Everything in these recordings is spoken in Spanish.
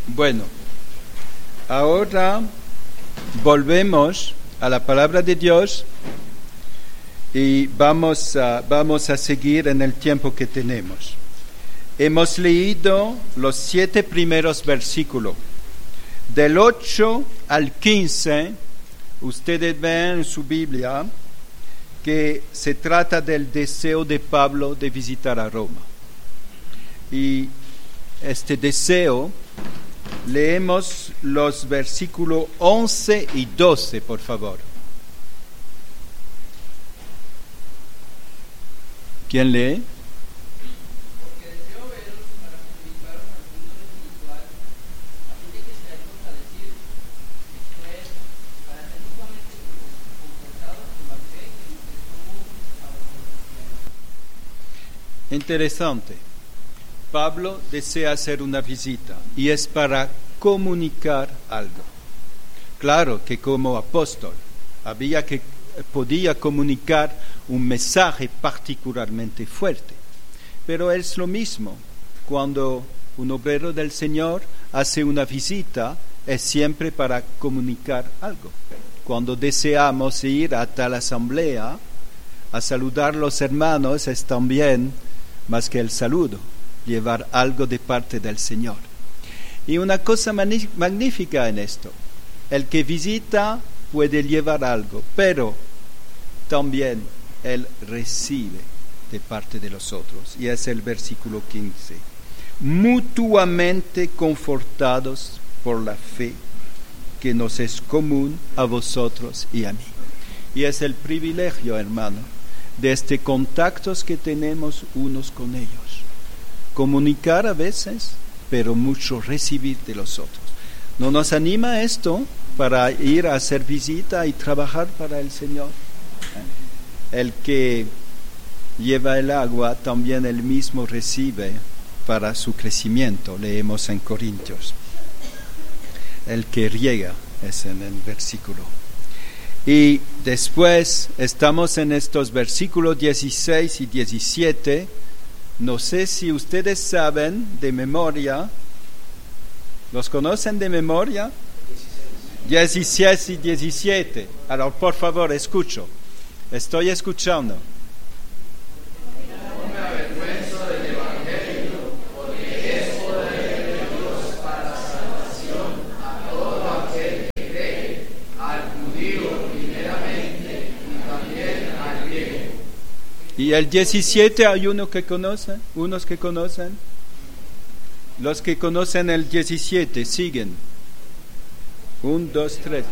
Bueno, ahora volvemos a la palabra de Dios y vamos a seguir en el tiempo que tenemos. Hemos leído los 7 primeros versículos. Del 8 al 15, ustedes ven en su Biblia que se trata del deseo de Pablo de visitar a Roma. Y este deseo, leemos los versículos 11 y 12, por favor. ¿Quién lee? Porque deseo veros para comunicaros al mundo espiritual, a fin de que seáis fortalecidos. Esto es, para ser mutuamente confortados con la fe que nos es común a vosotros. Interesante. Pablo desea hacer una visita y es para comunicar algo. Claro que como apóstol podía comunicar un mensaje particularmente fuerte, pero es lo mismo cuando un obrero del Señor hace una visita, es siempre para comunicar algo. Cuando deseamos ir a tal asamblea a saludar a los hermanos, es también más que el saludo, llevar algo de parte del Señor. Y una cosa magnífica en esto, el que visita puede llevar algo, pero también él recibe de parte de los otros. Y es el versículo 15. Mutuamente confortados por la fe que nos es común a vosotros y a mí. Y es el privilegio, hermano, de este contactos que tenemos unos con ellos. Comunicar a veces, pero mucho recibir de los otros. ¿No nos anima esto para ir a hacer visita y trabajar para el Señor? El que lleva el agua, también él mismo recibe para su crecimiento, leemos en Corintios. El que riega es en el versículo. Y después estamos en estos versículos 16 y 17. No sé si ustedes saben de memoria, ¿los conocen de memoria? 16 y 17. Ahora, por favor, escucho. Estoy escuchando. No me avergüenzo del Evangelio, porque es poder de Dios para la salvación a todo aquel que cree, al judío primeramente y también al griego. ¿Y el 17 hay unos que conocen? Los que conocen el 17, siguen. 1, 2, 3.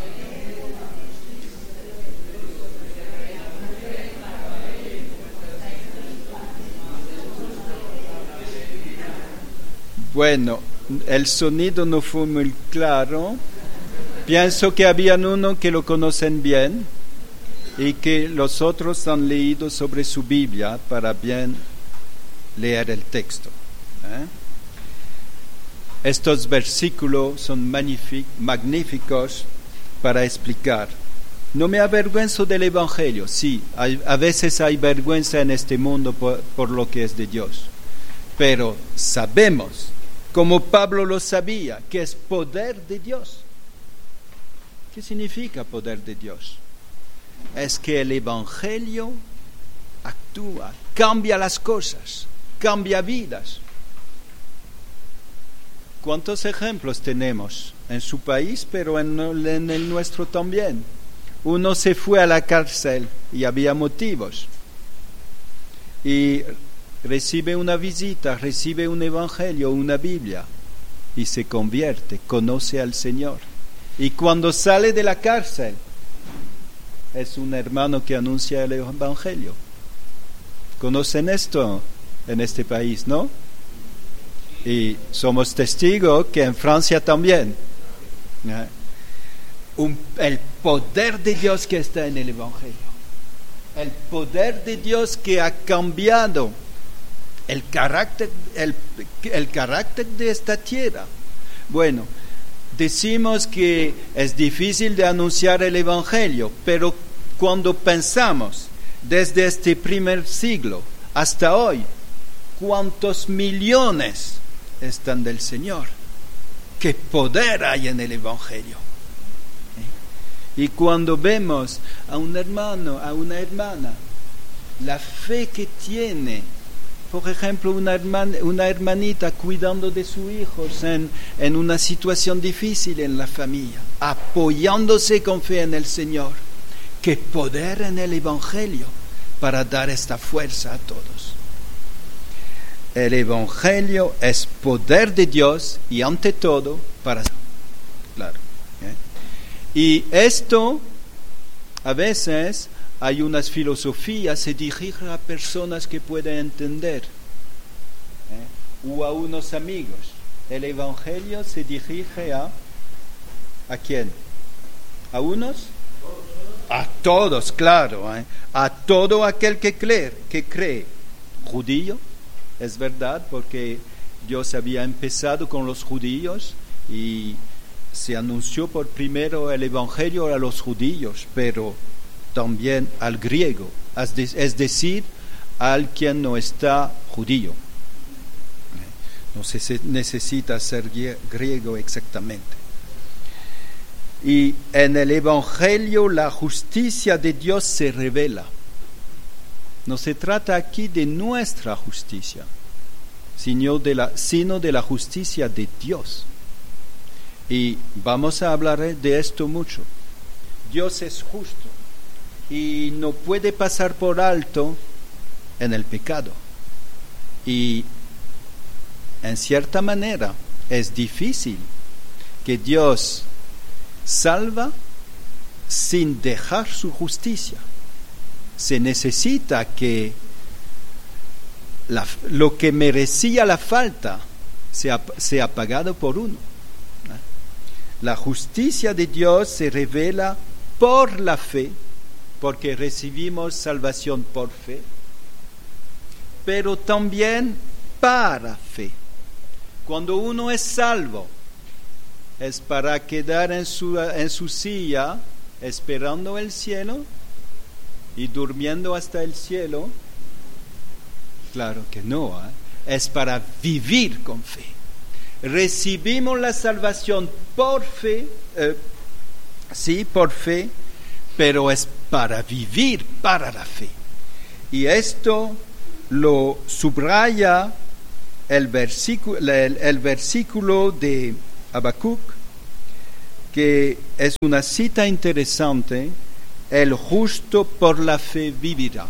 Bueno, el sonido no fue muy claro. Pienso que habían uno que lo conocen bien y que los otros han leído sobre su Biblia para bien leer el texto. Estos versículos son magníficos para explicar. No me avergüenzo del Evangelio. Sí, a veces hay vergüenza en este mundo por lo que es de Dios. Pero sabemos, como Pablo lo sabía, que es poder de Dios. ¿Qué significa poder de Dios? Es que el Evangelio actúa, cambia las cosas, cambia vidas. ¿Cuántos ejemplos tenemos en su país, pero en el nuestro también? Uno se fue a la cárcel y había motivos. Y recibe una visita, recibe un evangelio, una Biblia, y se convierte, conoce al Señor. Y cuando sale de la cárcel, es un hermano que anuncia el evangelio. ¿Conocen esto en este país, no? Y somos testigos que en Francia también. El poder de Dios que está en el evangelio. El poder de Dios que ha cambiado el carácter de esta tierra. Bueno, decimos que es difícil de anunciar el evangelio, pero cuando pensamos desde este primer siglo hasta hoy, ¿cuántos millones están del Señor? qué poder hay en el Evangelio. Y cuando vemos a un hermano, a una hermana, la fe que tiene, por ejemplo, una hermanita cuidando de sus hijos en una situación difícil en la familia, apoyándose con fe en el Señor, qué poder en el Evangelio para dar esta fuerza a todos. El Evangelio es poder de Dios y ante todo para... Claro. Y esto, a veces, hay unas filosofías, se dirigen a personas que pueden entender, o a unos amigos. El Evangelio se dirige ¿a quién? ¿A unos? A todos, claro. A todo aquel que cree. Judío, es verdad, porque Dios había empezado con los judíos y se anunció por primero el Evangelio a los judíos, pero también al griego, es decir, al quien no está judío. No se necesita ser griego exactamente. Y en el Evangelio la justicia de Dios se revela. No se trata aquí de nuestra justicia, sino de la justicia de Dios. Y vamos a hablar de esto mucho. Dios es justo y no puede pasar por alto en el pecado. Y en cierta manera es difícil que Dios salva sin dejar su justicia. Se necesita que lo que merecía la falta sea pagado por uno. La justicia de Dios se revela por la fe, porque recibimos salvación por fe, pero también para fe. Cuando uno es salvo, es para quedar en su silla esperando el cielo y durmiendo hasta el cielo. Claro que no, es para vivir con fe. Recibimos la salvación por fe, por fe, pero es para vivir para la fe. Y esto lo subraya el versículo de Habacuc, que es una cita interesante: el justo por la fe vivirá.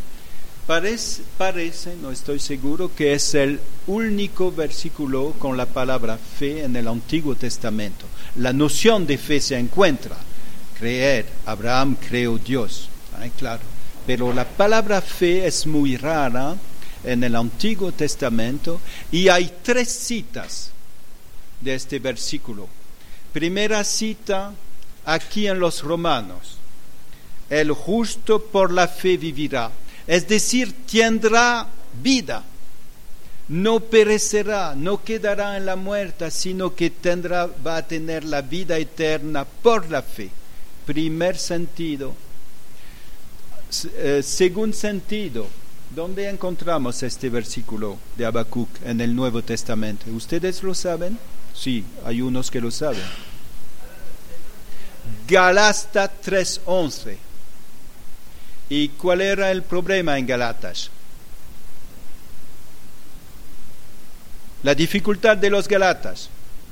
Parece, no estoy seguro, que es el único versículo con la palabra fe en el Antiguo Testamento. La noción de fe se encuentra. Creer, Abraham creó Dios, claro. Pero la palabra fe es muy rara en el Antiguo Testamento y hay 3 citas de este versículo. Primera cita aquí en los Romanos: el justo por la fe vivirá. Es decir, tendrá vida, no perecerá, no quedará en la muerte, sino que va a tener la vida eterna por la fe. Primer sentido. Segundo sentido, ¿dónde encontramos este versículo de Habacuc en el Nuevo Testamento? ¿Ustedes lo saben? Sí, hay unos que lo saben. Gálatas 3:11. ¿Y cuál era el problema en Gálatas? La dificultad de los Gálatas.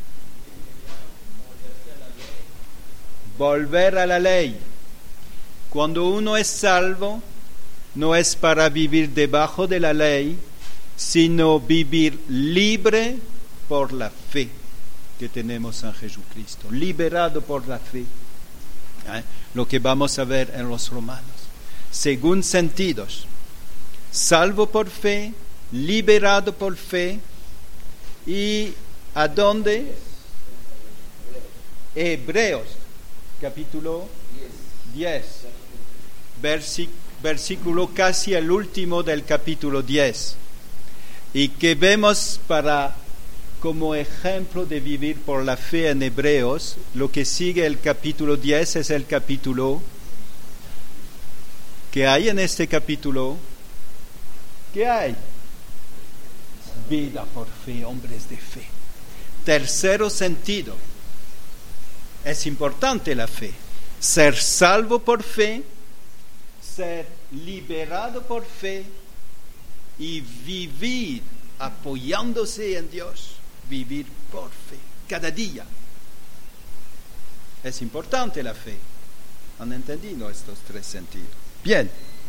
Volver a la ley. Cuando uno es salvo, no es para vivir debajo de la ley, sino vivir libre por la fe que tenemos en Jesucristo. Liberado por la fe. Lo que vamos a ver en los Romanos. Según sentidos, salvo por fe, liberado por fe, y ¿a dónde? Hebreos, capítulo 10, versículo casi el último del capítulo 10, y que vemos como ejemplo de vivir por la fe en Hebreos. Lo que sigue el capítulo 10 es el capítulo que hay en este capítulo. ¿Qué hay? Vida por fe, hombres de fe. tercer sentido. Es importante la fe. Ser salvo por fe, ser liberado por fe y vivir apoyándose en Dios, vivir por fe, cada día. Es importante la fe. ¿Han entendido estos tres sentidos? Bien.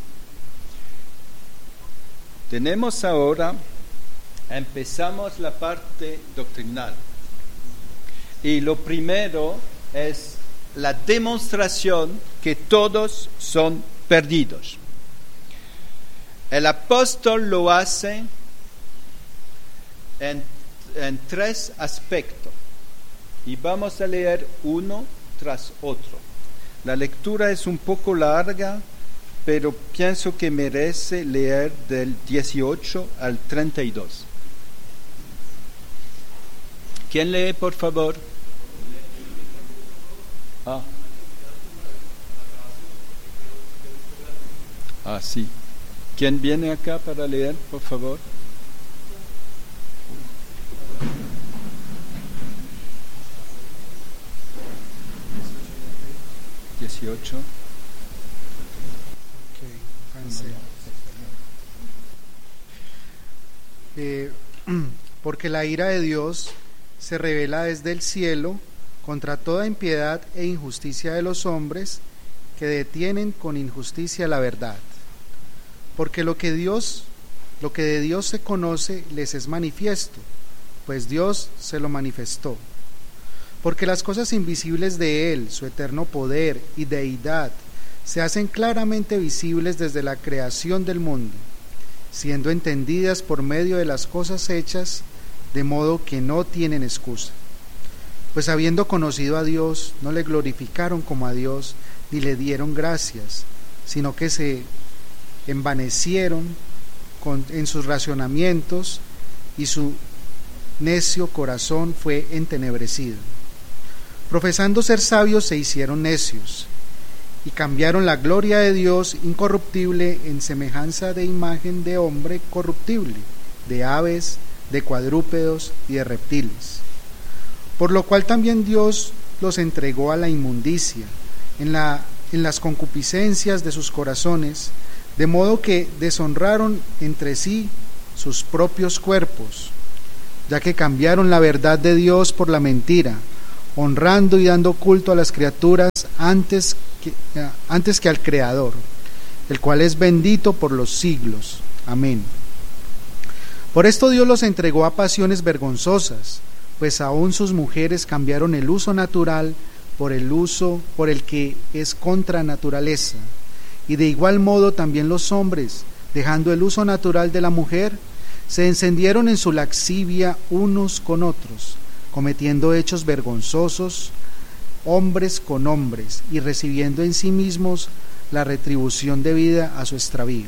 Tenemos ahora, empezamos la parte doctrinal. Y lo primero es la demostración que todos son perdidos. El apóstol lo hace en tres aspectos. Y vamos a leer uno tras otro. La lectura es un poco larga, pero pienso que merece leer del 18 al 32. ¿Quién lee, por favor? Sí. ¿Quién viene acá para leer, por favor? Porque la ira de Dios se revela desde el cielo contra toda impiedad e injusticia de los hombres que detienen con injusticia la verdad. Porque lo que de Dios se conoce les es manifiesto, pues Dios se lo manifestó. Porque las cosas invisibles de Él, su eterno poder y deidad, se hacen claramente visibles desde la creación del mundo, siendo entendidas por medio de las cosas hechas, de modo que no tienen excusa. Pues habiendo conocido a Dios, no le glorificaron como a Dios, ni le dieron gracias, sino que se envanecieron en sus razonamientos, y su necio corazón fue entenebrecido. Profesando ser sabios, se hicieron necios, y cambiaron la gloria de Dios incorruptible en semejanza de imagen de hombre corruptible, de aves, de cuadrúpedos y de reptiles. Por lo cual también Dios los entregó a la inmundicia, en las concupiscencias de sus corazones, de modo que deshonraron entre sí sus propios cuerpos, ya que cambiaron la verdad de Dios por la mentira, honrando y dando culto a las criaturas antes que al Creador, el cual es bendito por los siglos. Amén. Por esto Dios los entregó a pasiones vergonzosas, pues aún sus mujeres cambiaron el uso natural por el que es contra naturaleza, y de igual modo también los hombres, dejando el uso natural de la mujer, se encendieron en su lascivia unos con otros, cometiendo hechos vergonzosos, hombres con hombres, y recibiendo en sí mismos la retribución debida a su extravío.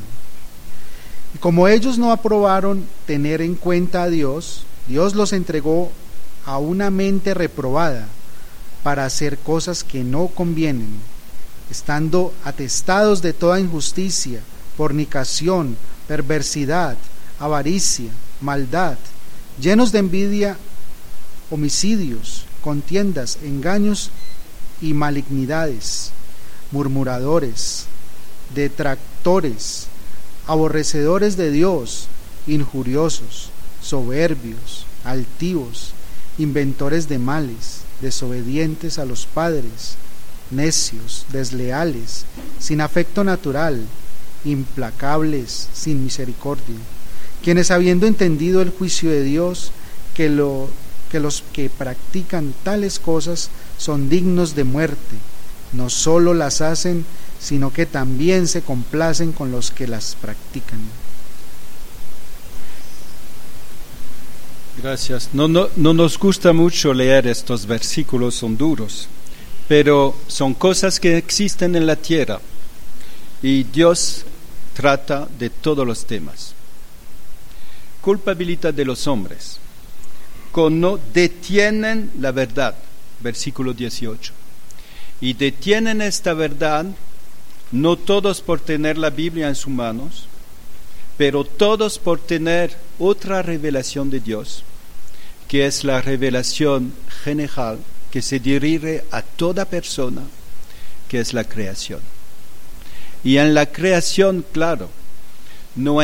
Y como ellos no aprobaron tener en cuenta a Dios, Dios los entregó a una mente reprobada para hacer cosas que no convienen, estando atestados de toda injusticia, fornicación, perversidad, avaricia, maldad, llenos de envidia, homicidios, contiendas, engaños y malignidades, murmuradores, detractores, aborrecedores de Dios, injuriosos, soberbios, altivos, inventores de males, desobedientes a los padres, necios, desleales, sin afecto natural, implacables, sin misericordia, quienes habiendo entendido el juicio de Dios, que los que practican tales cosas son dignos de muerte, no solo las hacen, sino que también se complacen con los que las practican. Gracias. No nos gusta mucho leer estos versículos, son duros, pero son cosas que existen en la tierra y Dios trata de todos los temas. Culpabilidad de los hombres. No detienen la verdad, versículo 18. Y detienen esta verdad, no todos por tener la Biblia en sus manos, pero todos por tener otra revelación de Dios, que es la revelación general que se dirige a toda persona, que es la creación. Y en la creación, claro, no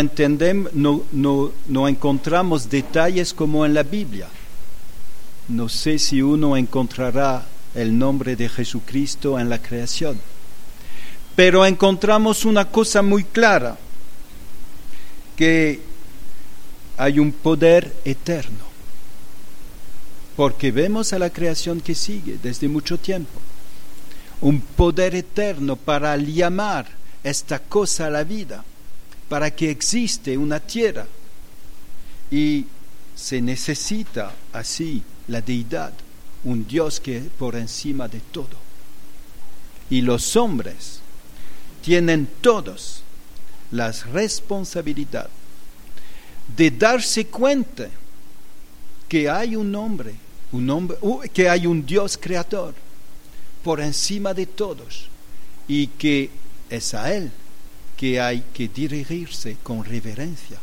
encontramos detalles como en la Biblia. No sé si uno encontrará el nombre de Jesucristo en la creación, pero encontramos una cosa muy clara, que hay un poder eterno, porque vemos a la creación que sigue desde mucho tiempo, un poder eterno para llamar esta cosa a la vida, para que existe una tierra, y se necesita así la deidad, un Dios que es por encima de todo. Y los hombres tienen todos la responsabilidad de darse cuenta que hay que hay un Dios creador por encima de todos, y que es a Él que hay que dirigirse con reverencia.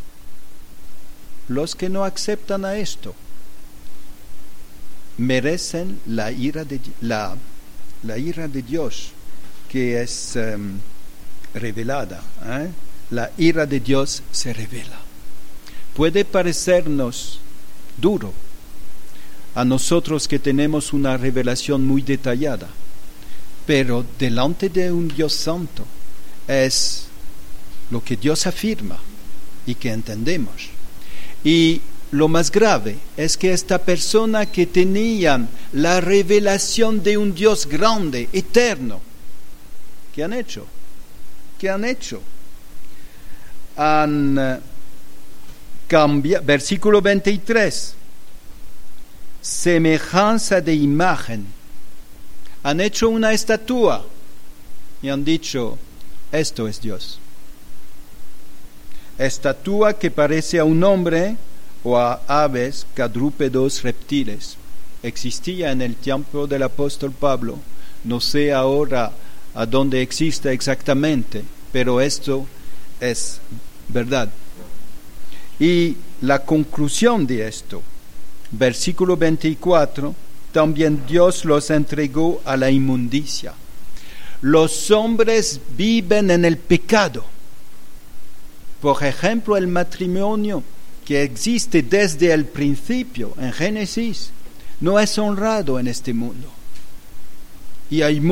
Los que no aceptan a esto merecen la ira de Dios, que es revelada. La ira de Dios se revela. Puede parecernos duro a nosotros que tenemos una revelación muy detallada, pero delante de un Dios santo es lo que Dios afirma y que entendemos. Y lo más grave es que esta persona que tenía la revelación de un Dios grande, eterno, ¿qué han hecho? Han cambiado, versículo 23, semejanza de imagen. Han hecho una estatua y han dicho, esto es Dios. Estatua que parece a un hombre o a aves, cuadrúpedos, reptiles. Existía en el tiempo del apóstol Pablo, no sé ahora a dónde existe exactamente, pero esto es verdad. Y la conclusión de esto, versículo 24, también Dios los entregó a la inmundicia. Los hombres viven en el pecado. Por ejemplo, el matrimonio que existe desde el principio en Génesis no es honrado en este mundo. Y hay